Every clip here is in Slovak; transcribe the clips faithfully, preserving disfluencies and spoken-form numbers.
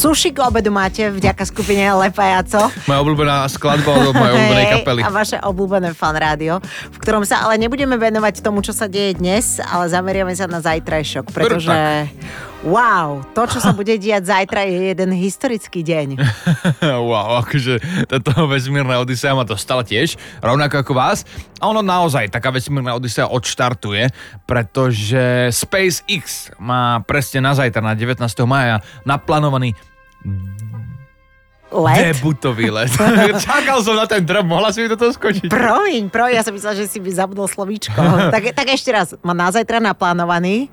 Sushi k obedu máte vďaka skupine Lepajaco. Moja obľúbená skladba od mojej obľúbenej kapely. A vaše obľúbené Fan rádio, v ktorom sa ale nebudeme venovať tomu, čo sa deje dnes, ale zameriame sa na zajtrajšok, pretože wow, to, čo sa bude diať zajtra, je jeden historický deň. Wow, akože táto vesmírna odisea ma dostala tiež, rovnako ako vás. A ono naozaj, taká vesmírna odisea odštartuje, pretože SpaceX má presne na zajtra, na devätnásteho mája, naplánovaný Let? debutový let. Čakal som na ten drop, mohla si mi do toho skočiť. Promiň, promiň, ja som myslela, že si by zabudol slovíčko. tak, tak ešte raz, má na zajtra naplánovaný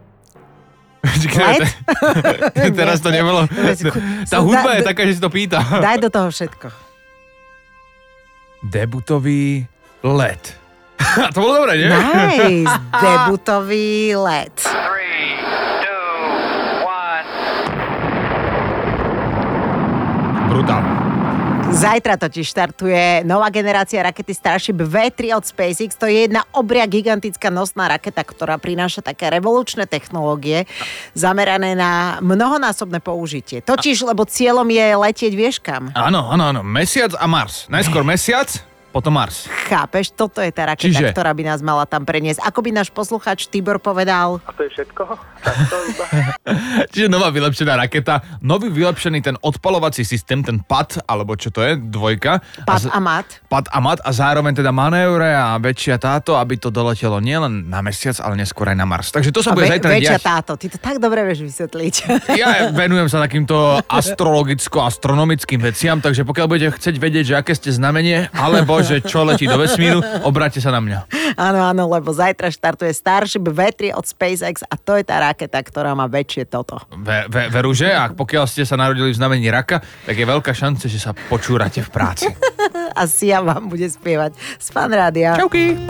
let? Teraz to nebolo. Tá hudba je taká, že si to pýta. Daj do toho všetko. Debutový let. To bolo dobré, nie? Nice, debutový let. Three, two, one. Brutálne. Zajtra totiž štartuje nová generácia rakety Starship vé tri od SpaceX. To je jedna obria gigantická nosná raketa, ktorá prináša také revolučné technológie zamerané na mnohonásobné použitie. Totiž, lebo cieľom je letieť vieš kam. Áno, áno, áno. Mesiac a Mars. Najskôr Mesiac, potom Mars. Chápeš? Toto je tá raketa, Čiže? ktorá by nás mala tam preniesť. Ako by náš posluchač Tibor povedal? A to je všetko? Takto iba? Čiže nová vylepšená raketa, nový vylepšený ten odpalovací systém, ten pé á dé, alebo čo to je, dvojka. Pat a mat. pé á dé a mat a zároveň teda manévre a väčšia táto, aby to doletelo nielen na Mesiac, ale neskôr aj na Mars. Takže to sa A bude ve- zajtra väčšia diať. táto. Ty to tak dobre vieš vysvetliť. Ja venujem sa takýmto astrologicko-astronomickým veciam, takže pokiaľ budete chcieť vedieť, že aké ste znamenie, alebo že čo letí do vesmíru, obráťte sa na mňa. Áno, áno, lebo zajtra štartuje Starship vé tri od SpaceX a to je tá raketa, ktorá má väčšie toto. Ve, ve, veru, že? A pokiaľ ste sa narodili v znamení raka, tak je veľká šanca, že sa počúrate v práci. A Sia vám bude spievať z Fan rádia. Čauky!